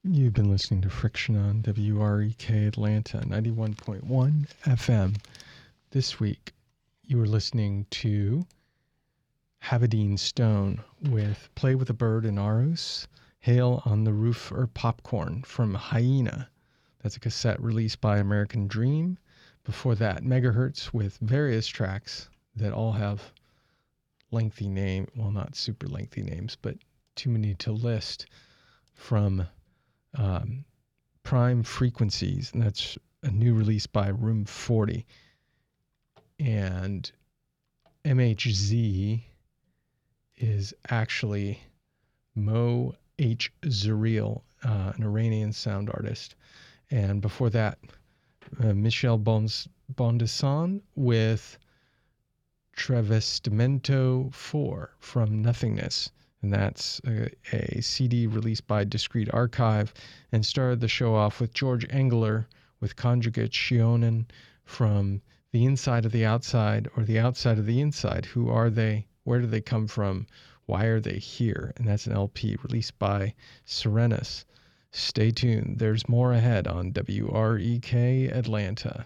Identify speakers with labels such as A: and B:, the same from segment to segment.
A: You've been listening to Friction on WREK Atlanta 91.1 FM. This week, you were listening to Havadine Stone with Play with a Bird in Aarhus, Hail on the Roof or Popcorn from Hyena. That's a cassette released by American Dream. Before that, Megahertz with various tracks that all have lengthy names. Well, not super lengthy names, but too many to list, from Prime Frequencies, and that's a new release by Room 40. And MHZ is actually Mo H. Zareel, an Iranian sound artist. And before that, Michel Bondesson with Travestimento 4 from Nothingness. And that's a CD released by Discrete Archive, and started the show off with George Engler with Conjugate Shionen from The Inside of the Outside, or The Outside of the Inside. Who are they? Where do they come from? Why are they here? And that's an LP released by Serenus. Stay tuned. There's more ahead on WREK Atlanta.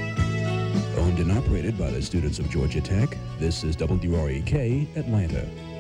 B: Owned and operated by the students of Georgia Tech, this is WREK Atlanta.